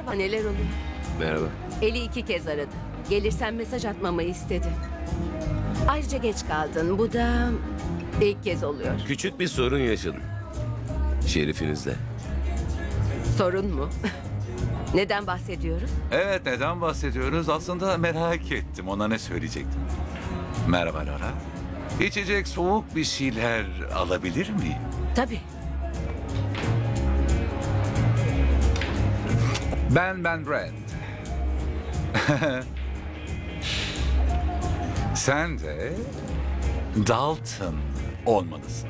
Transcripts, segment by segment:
Merhaba, neler oluyor? Merhaba. Eli 2 kez aradı. Gelirsen mesaj atmamı istedi. Ayrıca geç kaldın. Bu da ilk kez oluyor. Küçük bir sorun yaşadım. Şerifinizle. Sorun mu? Neden bahsediyoruz? Evet, neden bahsediyoruz? Aslında merak ettim. Ona ne söyleyecektim? Merhaba Laura. İçecek soğuk bir şeyler alabilir miyim? Tabii. Ben Brand. Sen de Dalton olmalısın.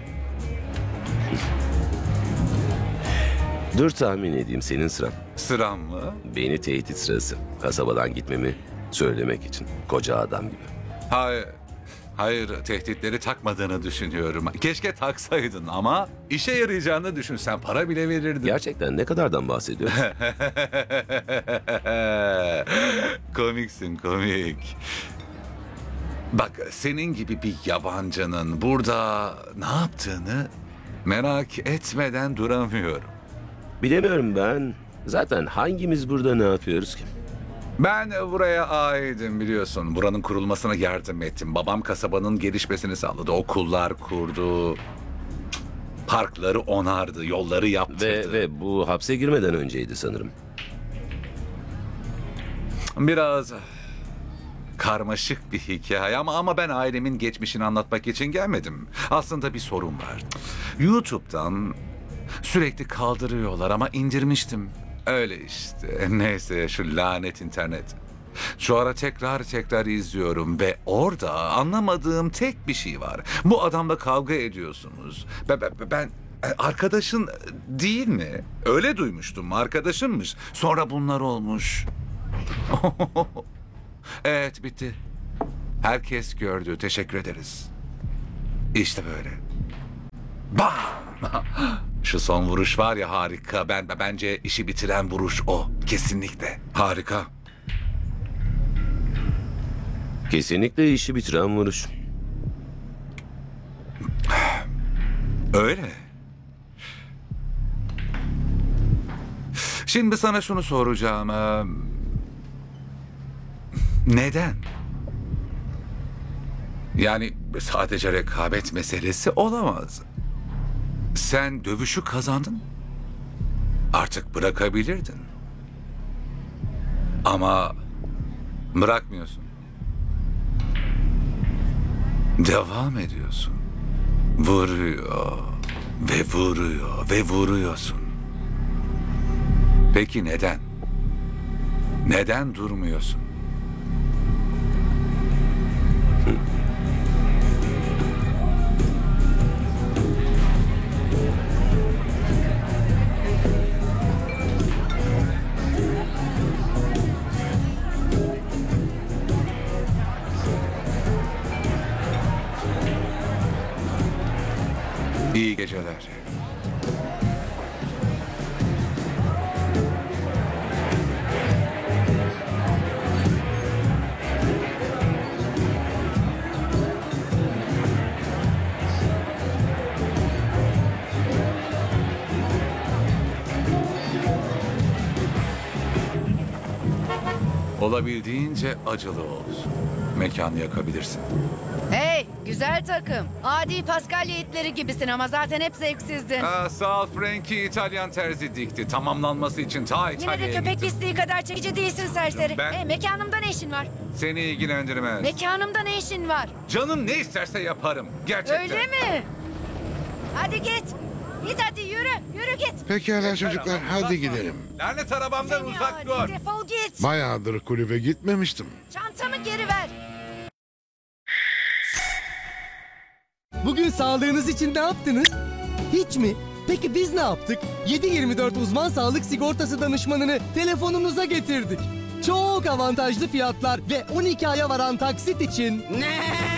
Dur tahmin edeyim, senin sıran. Sıram mı? Beni tehdit sırası. Kasabadan gitmemi söylemek için. Koca adam gibi. Hayır, tehditleri takmadığını düşünüyorum. Keşke taksaydın ama işe yarayacağını düşünsen para bile verirdin. Gerçekten ne kadardan bahsediyoruz? Komiksin, komik. Bak, senin gibi bir yabancının burada ne yaptığını merak etmeden duramıyorum. Bilemiyorum ben. Zaten hangimiz burada ne yapıyoruz ki? Ben buraya aidim, biliyorsun. Buranın kurulmasına yardım ettim. Babam kasabanın gelişmesini sağladı. Okullar kurdu. Parkları onardı, yolları yaptırdı. Ve bu hapse girmeden önceydi sanırım. Biraz karmaşık bir hikaye ama ben ailemin geçmişini anlatmak için gelmedim. Aslında bir sorun var. YouTube'dan sürekli kaldırıyorlar ama indirmiştim. Öyle işte. Neyse, şu lanet internet. Şu ara tekrar izliyorum ve orada anlamadığım tek bir şey var. Bu adamla kavga ediyorsunuz. Ben arkadaşın değil mi? Öyle duymuştum. Arkadaşınmış. Sonra bunlar olmuş. Evet, bitti. Herkes gördü. Teşekkür ederiz. İşte böyle. Bam! Şu son vuruş var ya, harika. Bence işi bitiren vuruş o. Kesinlikle. Harika. Kesinlikle işi bitiren vuruş. Öyle. Şimdi sana şunu soracağım. Neden? Yani sadece rekabet meselesi olamaz. Sen dövüşü kazandın. Artık bırakabilirdin. Ama bırakmıyorsun. Devam ediyorsun. Vuruyor ve vuruyor ve vuruyorsun. Peki neden? Neden durmuyorsun? İyi geceler. Olabildiğince acılı olsun. Mekanı yakabilirsin. Hey, güzel takım. Adi Paskalya itleri gibisin ama zaten hep zevksizdin. Sağ ol Frankie, İtalyan terzi dikti. Tamamlanması için ta Yine İtalya'ya de köpek gittim. pisliği kadar çekici değilsin serseri. Ben- Hey, mekanımda ne işin var? Seni ilgilendirmez. Mekanımda ne işin var? Canım ne isterse yaparım. Gerçekten. Öyle mi? Hadi git. Git hadi yürü. Yürü git. Pekala çocuklar, Uzak hadi dur. gidelim. Lanet arabamdan Seni uzak adi, dur. defol git. Bayağıdır kulübe gitmemiştim. Çantamı geri ver. Bugün sağlığınız için ne yaptınız? Hiç mi? Peki biz ne yaptık? 7/24 uzman sağlık sigortası danışmanını telefonunuza getirdik. Çok avantajlı fiyatlar ve 12 aya varan taksit için... Ne?